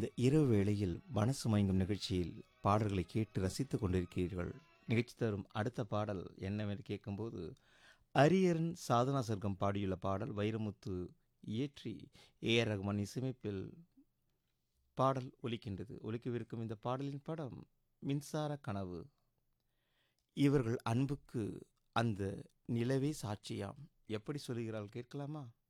இந்த இரவு வேளையில் மனசு மயங்கும் நிகழ்ச்சியில் பாடல்களை கேட்டு ரசித்துக் கொண்டிருக்கிறீர்கள். நிகழ்ச்சி தரும் அடுத்த பாடல் என்னவென்று கேட்கும்போது, அரியரன் சாதனா சர்க்கம் பாடியுள்ள பாடல். வைரமுத்து இயற்றி ஏ.ஆர். ரகுமான் இசையமைப்பில் பாடல் ஒலிக்கின்றது. ஒலிக்கவிருக்கும் இந்த பாடலின் படம் மின்சார கனவு. இவர்கள் அன்புக்கு அந்த நிலவே சாட்சியாம். எப்படி சொல்லுகிறாள் கேட்கலாமா?